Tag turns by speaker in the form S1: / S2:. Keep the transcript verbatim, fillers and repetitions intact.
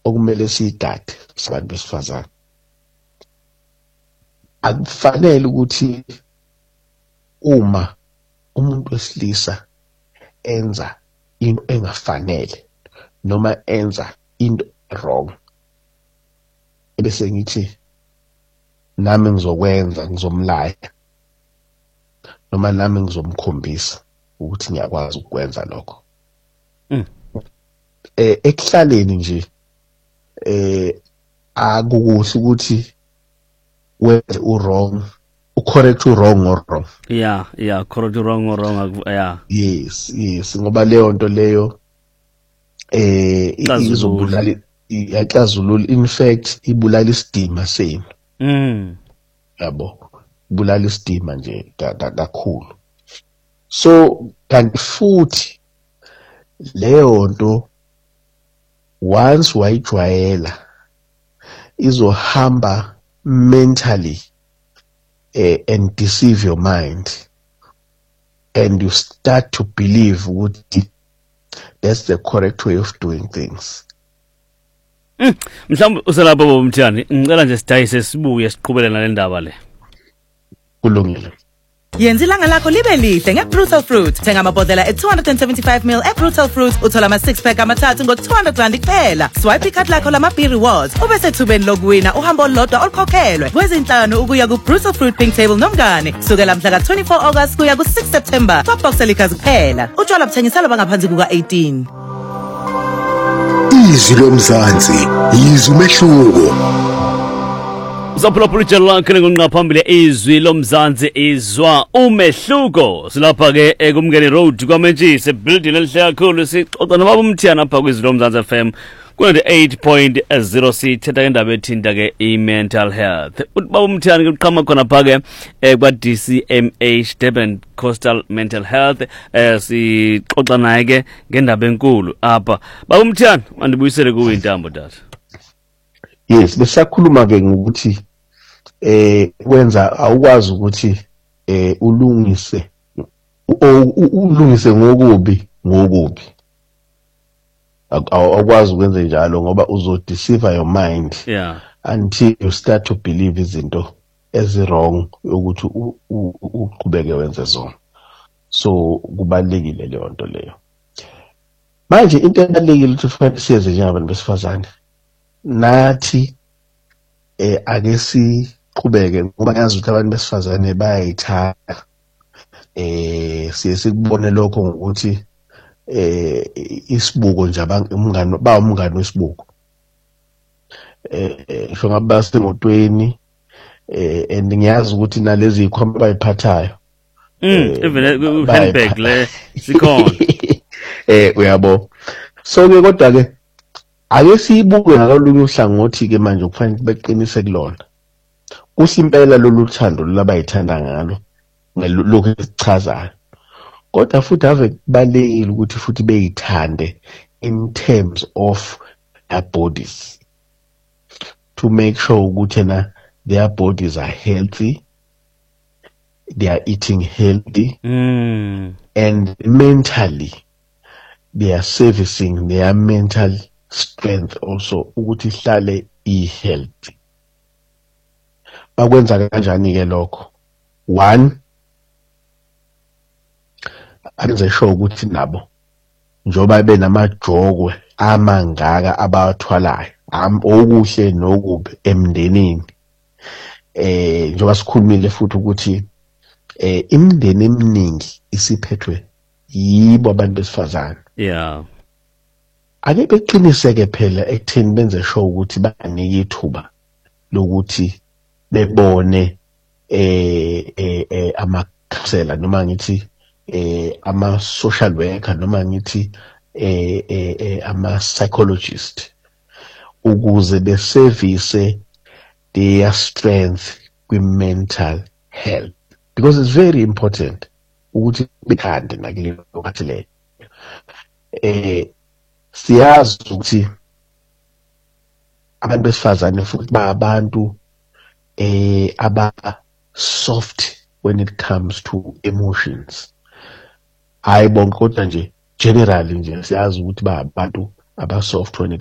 S1: okumele siyigade sabantu besifazane. Akufanele ukuthi uma umuntu wesilisa enza into engafanele noma enza into wrong bese ngithi nami ngizokwenza ngizomlaya noma nami ngizomkhombisa ukuthi ngiyakwazi ukwenza lokho.
S2: Mm.
S1: Eh ekuhlaleni nje eh akukuhle ukuthi wenze u wrong u correct u wrong or wrong.
S2: Yeah, yeah, correct u wrong or wrong, yeah.
S1: Yes, yes, ngoba leyo nto leyo eh izobulala iyacazulula, in fact ibulala isidima senu.
S2: Mm.
S1: Yabo, ibulala isidima nje kakhulu. So kanti futhi leyo nto once wayijwayela izohamba mentally uh, and deceive your mind, and you start to believe ukuthi that's the correct way of doing things.
S2: Mm. Mhlawumbe uselapho bomthani, ngicela nje sidayise sibuye siqhubele nale ndaba le.
S1: Kulungile.
S3: Yenza ilanga lakho libe lihle ngeBrutal Fruit. Thenga amabhodlela e two hundred seventy-five milliliters eBrutal Fruit uthola ama six pack amathathu ngo two hundred rand kuphela. Swipe ikhadi lakho lama B rewards ube sethubeni lokuwina uhambo olodwa olukhokhelwe kwezinhlanu ukuya kuBrutal Fruit Pink Table nomngane kusukela mhla ka twenty-four August kuya ku six September. Top box elikazi kuphela. Utshwala buthengiselwa bangaphansi kuka eighteen.
S4: Izwi lomzansi, izwi umehluko.
S2: Zaphula project lakhe ngonqaphambili izwi lomzansi izwa umehluko. Silapha ke ekumngeni road kwaMentshisi building elihle kakhulu sixoxa nobaba uMthiyana apha kwizwi lomzansi F M ku-eight point zero sithetha ngendaba ethinta ke i-mental health. Ubaba uMthiyana uqhama khona pha ke kwa D C M H Durban Coastal Mental Health eh sixoxa naye ke ngendaba enkulu apha. Baba uMthiyana mandibuyisele kuwe intambo tata.
S1: Yes, besakhuluma ke ngokuthi eh wenza awukwazi ukuthi eh ulungise ulungise ngokubi ngokubi. Awukwazi ukwenza njalo ngoba uzodeceive your mind.
S2: Yeah.
S1: Until you start to believe izinto ezi wrong ukuthi uqhubeke wenze zona. So kubalekile leyo nto leyo. Manje into ebalekile ukuthi kufanele siyenze njengabantu besifazane. Nathi eh ake siqhubeke ngoba ngazi ukuthi abantu besifazane bayayithanda eh siye sikubone lokho ngokuthi eh isibuko nje abangani ba umngani wesibuko eh sho ngaba semotweni eh and ngiyazi ukuthi nalezi ikhwama bayiphathayo
S2: mm even handbag le sikhona
S1: eh uyabo. So ke kodwa ke ake siyibuke ngakolunye uhlangothi ke manje kufanele beqinise kulona. Kusimpela lolu thando labayithanda ngalo ngelokho esichazayo. Kodwa futhi ave kubalekile ukuthi futhi beyithande in terms of their bodies, to make sure ukuthi na their bodies are healthy, they are eating healthy,
S2: mm.
S1: and mentally they are servicing their mental strength also ukuthi ihlale i-healthy. Bakwenza kanjani ke lokho? One, abenze sure ukuthi nabo njoba benamajokwe amangaka abawathwalayo okuhle nokubi emndenini. Eh njoba sikhulumile futhi ukuthi eh imindeni eminingi isiphethwe yibo abantu besifazane.
S2: Yeah.
S1: Ake beqiniseke phela ekutheni benze sure ukuthi banike ithuba lokuthi bebone eh eh ama-counselor noma ngithi eh ama social worker noma ngithi eh eh ama psychologist ukuze beservice their strength kwi-mental health, because it's very important ukuthi bekhande nakule lokhathi le eh siyazi ukuthi abantu besifazane futhi ba abantu eh aba soft when it comes to emotions. Hayi bonke kodwa nje generally nje siyazi ukuthi ba abantu aba soft when it